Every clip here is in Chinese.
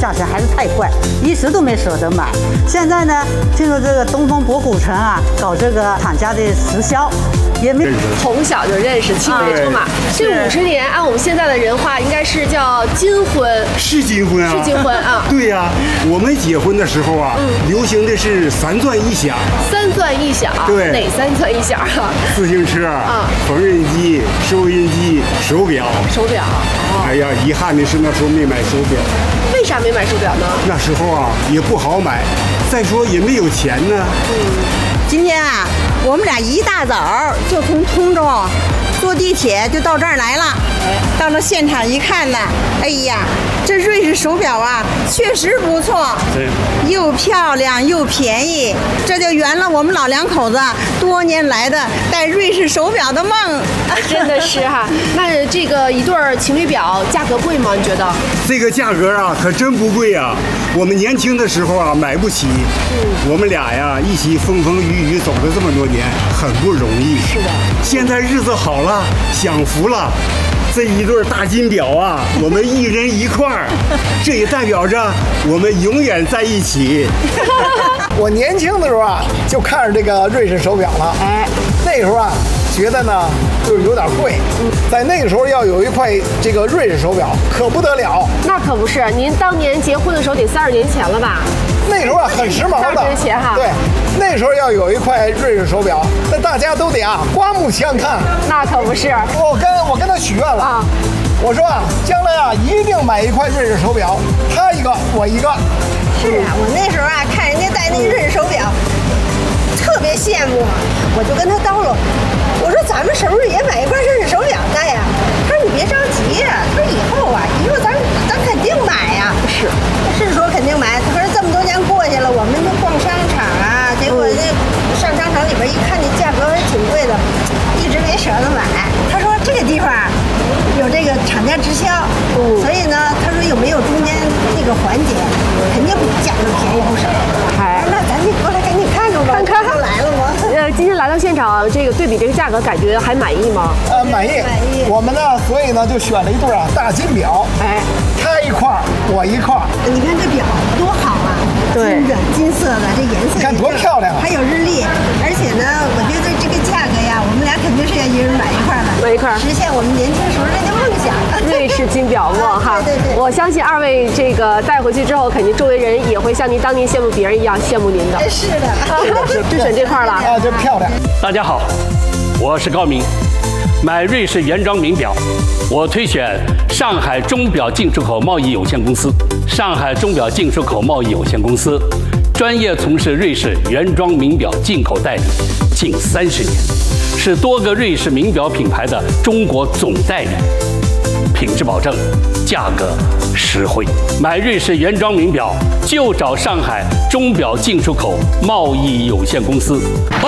价钱还是太贵，一直都没舍得买。现在呢，进入这个东风博古城啊，搞这个厂家的直销。也没从小就认识青梅竹马，这50年按我们现在的人话，应该是叫金婚， 是金婚啊， 是金婚啊。 对呀，我们结婚的时候啊，流行的是3钻1响，3 钻1响， 对， 哪3钻1响啊？ 自行车、缝纫机、收音机、手表。 手表。 哎呀，遗憾的是那时候没买手表。 为啥没买手表呢？ 那时候啊也不好买，再说也没有钱呢。 今天啊，我们俩一大早就从通州坐地铁就到这儿来了。到了现场一看呢，哎呀，这瑞士手表啊，确实不错，又漂亮又便宜，这就圆了我们老两口子多年来的戴瑞士手表的梦。 真的是哈，那这个一对情侣表价格贵吗？你觉得？ 这个价格啊，可真不贵啊。我们年轻的时候啊，买不起。我们俩呀，一起风风雨雨走了这么多年，很不容易。 是的。 现在日子好了，享福了。这一对大金表啊，我们一人一块儿，这也代表着我们永远在一起。 我年轻的时候啊，就看着这个瑞士手表了。那时候啊，觉得呢就是有点贵。在那个时候要有一块这个瑞士手表，可不得了。 那可不是，您当年结婚的时候得30年前了吧？ 那时候啊，很时髦的。 30年前哈。 对，那时候要有一块瑞士手表，那大家都得刮目相看。 那可不是。 我跟他许愿了。我说啊，将来啊，一定买一块瑞士手表，他一个，我一个。 是啊，我那时候啊，看人家戴那个瑞士手表，特别羡慕，我就跟他叨唠，我说咱们什么时候也买一块瑞士手表戴呀？他说你别着急，他说以后咱肯定买呀。是说肯定买。他说这么多年过去了，我们都逛商场啊，结果那上商场里边一看，那价格还挺贵的，一直没舍得买。他说这个地方有这个厂家直销，所以呢，他说有没有中间那个环节，肯定比价格便宜不少。那咱就过来赶紧看看吧。看看来了吗？ 今天来到现场，这个对比这个价格，感觉还满意吗？ 满意。我们呢，所以呢就选了一对大金表。他一块，我一块。你看这表多好啊！ 对， 金色的，这颜色你看多漂亮， 还有日历。而且呢，我觉得这个价格呀，我们俩肯定是要一人买一块的， 买一块， 实现我们年轻时候那个梦想。 瑞士金表梦哈， 对。 我相信2位这个带回去之后，肯定周围人也会像您当年羡慕别人一样羡慕您的。 是的， 就选这块了啊，这漂亮。 大家好，我是高明。买瑞士原装名表，我推选上海钟表进出口贸易有限公司。上海钟表进出口贸易有限公司专业从事瑞士原装名表进口代理近30年，是多个瑞士名表品牌的中国总代理，品质保证，价格实惠。买瑞士原装名表就找上海钟表进出口贸易有限公司。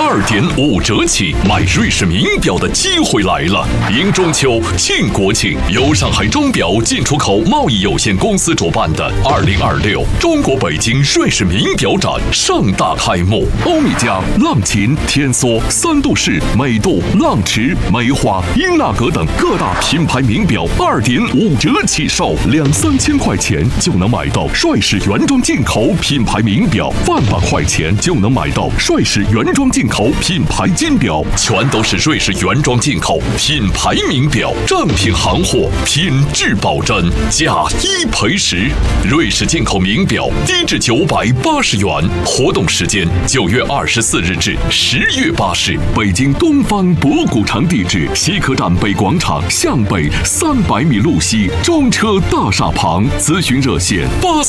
2.5折起买瑞士名表的机会来了！迎中秋庆国庆，由上海钟表进出口贸易有限公司主办的2026中国北京瑞士名表展盛大开幕。欧米茄、浪琴、天梭、三度式、美度、浪驰、梅花、英纳格等各大品牌名表2.5折起售，2-3千块钱就能买到瑞士原装进口品牌名表，1万把块钱就能买到瑞士原装进口品牌金表，全都是瑞士原装进口品牌名表，正品行货，品质保真，价1赔10。瑞士进口名表低至980元，活动时间9月24日至10月8日，北京东方博古城地址西客站北广场向北300米路西中车大厦旁，咨询热线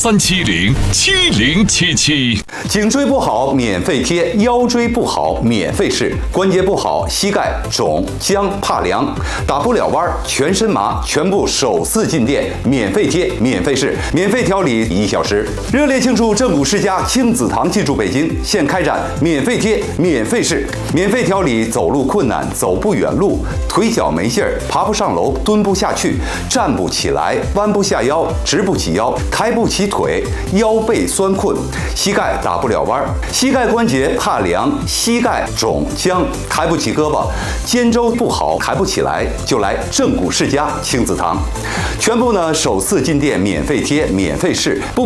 83707077。 颈椎不好免费贴，腰椎不好免费试，关节不好膝盖肿僵怕凉打不了弯全身麻，全部首次进店免费贴免费试，免费调理1小时。热烈庆祝正骨世家亲子堂进驻北京，现开展免费贴免费试，免费调理走路困难走不远路，腿脚没劲儿爬不上楼蹲不下去站不起来弯不下腰直不起腰抬不起腿腰背酸困膝盖打不了弯膝盖关节怕凉膝盖肿僵抬不起胳膊肩周不好抬不起来就来正骨世家亲子堂，全部呢首次进店免费贴免费试。